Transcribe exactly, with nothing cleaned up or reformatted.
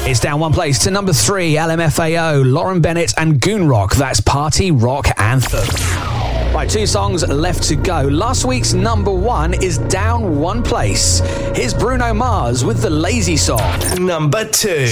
It's down one place to number three, L M F A O, Lauren Bennett and Goon Rock. That's Party Rock Anthem. Right, two songs left to go. Last week's number one is down one place. Here's Bruno Mars with the Lazy Song. Number two.